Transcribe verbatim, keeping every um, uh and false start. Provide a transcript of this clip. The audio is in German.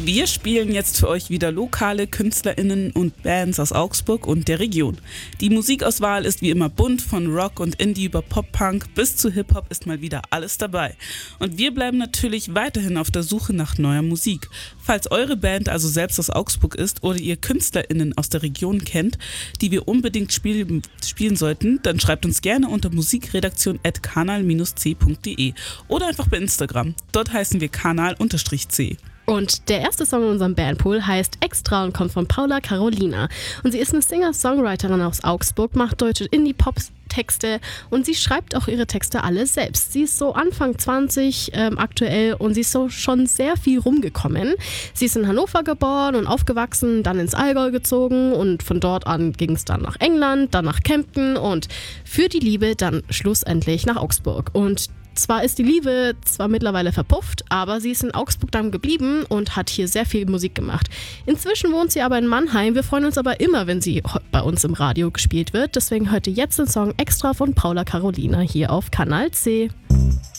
Wir spielen jetzt für euch wieder lokale KünstlerInnen und Bands aus Augsburg und der Region. Die Musikauswahl ist wie immer bunt, von Rock und Indie über Pop-Punk bis zu Hip-Hop ist mal wieder alles dabei. Und wir bleiben natürlich weiterhin auf der Suche nach neuer Musik. Falls eure Band also selbst aus Augsburg ist oder ihr KünstlerInnen aus der Region kennt, die wir unbedingt spielen, spielen sollten, dann schreibt uns gerne unter musikredaktion at kanal Bindestrich c punkt de oder einfach bei Instagram. Dort heißen wir kanal-c. Und der erste Song in unserem Bandpool heißt Extra und kommt von Paula Carolina. Und sie ist eine Singer-Songwriterin aus Augsburg, macht deutsche Indie-Pop-Texte und sie schreibt auch ihre Texte alle selbst. Sie ist so Anfang zwanzig ähm, aktuell und sie ist so schon sehr viel rumgekommen. Sie ist in Hannover geboren und aufgewachsen, dann ins Allgäu gezogen und von dort an ging es dann nach England, dann nach Kempten und für die Liebe dann schlussendlich nach Augsburg. Und zwar ist die Liebe zwar mittlerweile verpufft, aber sie ist in Augsburg dann geblieben und hat hier sehr viel Musik gemacht. Inzwischen wohnt sie aber in Mannheim. Wir freuen uns aber immer, wenn sie bei uns im Radio gespielt wird. Deswegen hört ihr jetzt den Song Extra von Paula Carolina hier auf Kanal C.